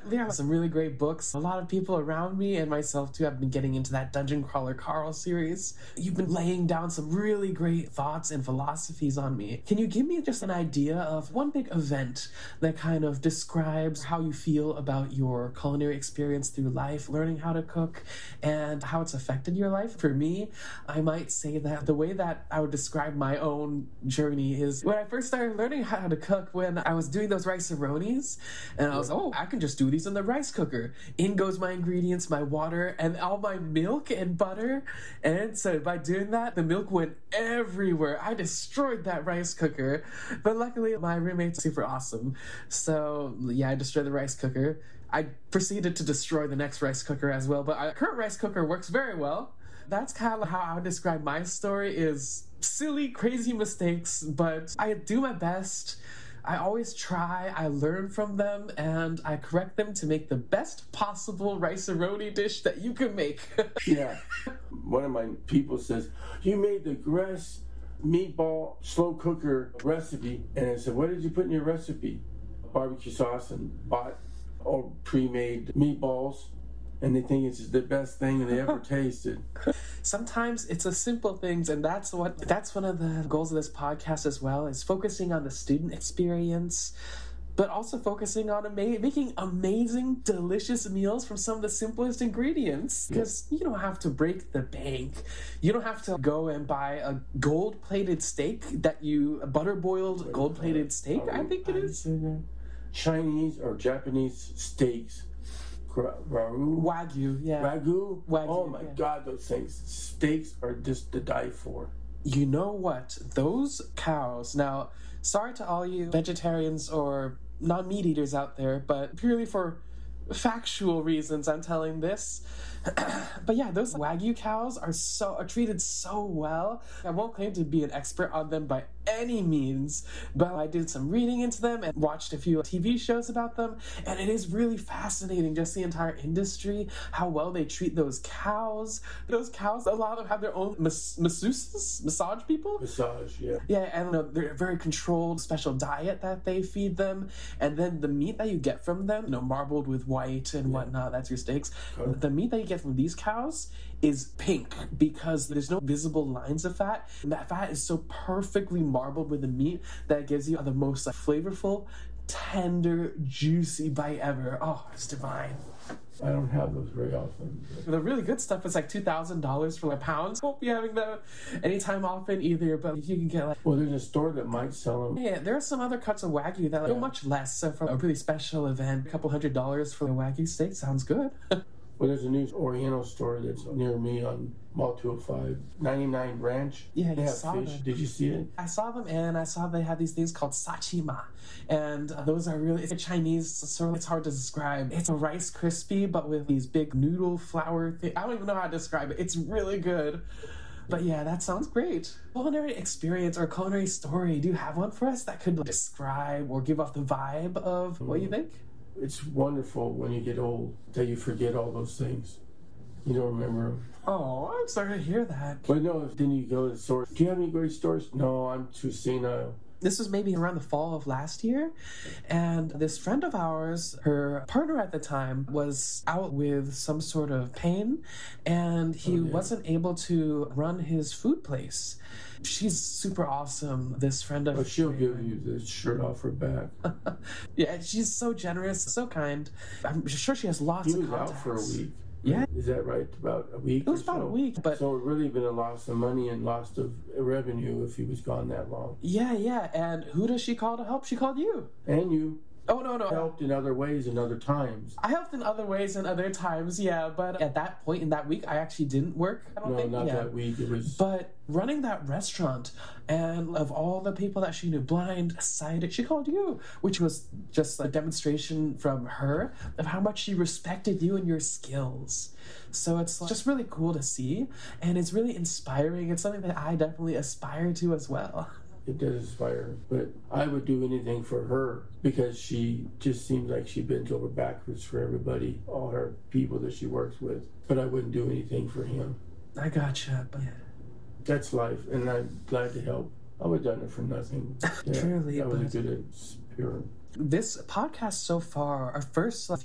There are some really great books. A lot of people around me and myself too have been getting into that Dungeon Crawler Carl series. You've been laying down some really great thoughts and philosophies on me. Can you give me just an idea of one big event that kind of describes how you feel about your culinary experience through life, learning how to cook, and how it's affected your life? For me, I might say that the way that I would describe my own journey is when I first started learning how to cook, when I was doing those rice-a-ronis, and I was, I can just do these in the rice cooker. In goes my ingredients, my water, and all my milk and butter. And so by doing that, the milk went everywhere. I destroyed that rice cooker. But luckily, my roommate's super awesome. So yeah, I destroyed the rice cooker. I proceeded to destroy the next rice cooker as well, but our current rice cooker works very well. That's kind of how I would describe my story, is silly, crazy mistakes, but I do my best. I always try, I learn from them, and I correct them to make the best possible rice-a-roni dish that you can make. Yeah. One of my people says, you made the grass meatball slow cooker recipe. And I said, what did you put in your recipe? Barbecue sauce, and bought all pre-made meatballs. And they think it's the best thing they ever tasted. Sometimes it's the simple things, and that's one of the goals of this podcast as well, is focusing on the student experience, but also focusing on making amazing, delicious meals from some of the simplest ingredients. Because you don't have to break the bank. You don't have to go and buy a gold-plated steak a butter-boiled gold-plated steak, I think it is. Chinese or Japanese steaks. Wagyu, yeah. Wagyu? Oh my yeah. God, those things. Steaks are just to die for. You know what? Those cows, now, sorry to all you vegetarians or non-meat eaters out there, but purely for factual reasons I'm telling this. But yeah, those Wagyu cows are treated so well. I won't claim to be an expert on them by any means, but I did some reading into them and watched a few TV shows about them, and it is really fascinating, just the entire industry, how well they treat those cows. Those cows, a lot of them have their own massage people? Massage, yeah. Yeah, and they're a very controlled, special diet that they feed them, and then the meat that you get from them, marbled with white and whatnot, that's your steaks. Okay. The meat that you get from these cows is pink because there's no visible lines of fat, and that fat is so perfectly marbled with the meat that it gives you the most flavorful, tender, juicy bite ever. Oh, it's divine. I don't have those very often. The really good stuff is $2,000 for a pound. Won't be having that anytime often either, but you can get Well, there's a store that might sell them. Yeah, there are some other cuts of Wagyu that go much less. So for a really special event, a couple $100 for a Wagyu steak sounds good. Well, there's a new Oriental store that's near me on Mall 205, 99 Ranch. Yeah, they have saw fish. them. Did you see it? I saw them, and I saw they have these things called sashima, and those are really, it's Chinese, so it's hard to describe. It's a Rice Krispie, but with these big noodle flour things. I don't even know how to describe it. It's really good. But yeah, that sounds great. Culinary experience or culinary story, do you have one for us that could describe or give off the vibe of what you think? It's wonderful when you get old that you forget all those things. You don't remember them. Oh, I'm sorry to hear that. But no, then you go to the store. Do you have any great stories? No, I'm too senile. This was maybe around the fall of last year, and this friend of ours, her partner at the time, was out with some sort of pain, and he wasn't able to run his food place. She's super awesome, this friend of... But she'll give you the shirt off her back. Yeah, she's so generous, so kind. I'm sure she has lots of contacts. He was out for a week. Yeah. Is that right? About a week? It was about a week, but... So it really been a loss of money and loss of revenue if he was gone that long. Yeah, and who does she call to help? She called you. And you. Oh, no. Helped in other ways and other times. I helped in other ways and other times, yeah, but at that point in that week, I actually didn't work. Not that week. It was... But running that restaurant, and of all the people that she knew, blind, sighted, she called you, which was just a demonstration from her of how much she respected you and your skills. So it's just really cool to see, and it's really inspiring. It's something that I definitely aspire to as well. It does inspire, but I would do anything for her because she just seems like she bends over backwards for everybody, all her people that she works with. But I wouldn't do anything for him. I gotcha, but... That's life, and I'm glad to help. I would have done it for nothing. Yeah, Truly, that was a good spirit. This podcast so far, our first